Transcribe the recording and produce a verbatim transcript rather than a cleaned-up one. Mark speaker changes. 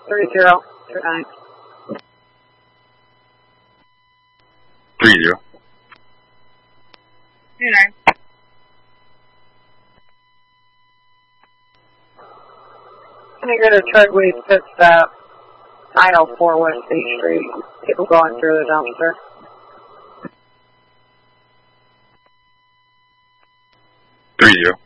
Speaker 1: Three zero. Three nine.
Speaker 2: Three zero.
Speaker 1: Three nine. Can I go to Treadway pit stop nine oh four West State Street? People going through the dumpster.
Speaker 2: Three zero.